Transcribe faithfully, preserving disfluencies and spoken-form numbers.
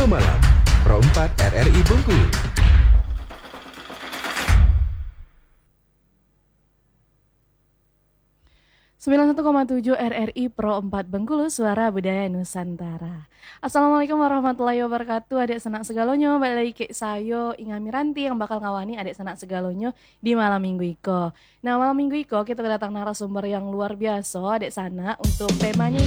Pro Malam, Pro empat R R I Bengkulu. sembilan puluh satu koma tujuh R R I Pro empat Bengkulu, Suara Budaya Nusantara. Assalamualaikum warahmatullahi wabarakatuh. Adik sanak segalonyo, balik lagi ke sayo Inga Miranti yang bakal ngawani adik sanak segalonyo di malam minggu iko. Nah, malam minggu iko kita kedatang narasumber yang luar biasa adik sanak untuk temanya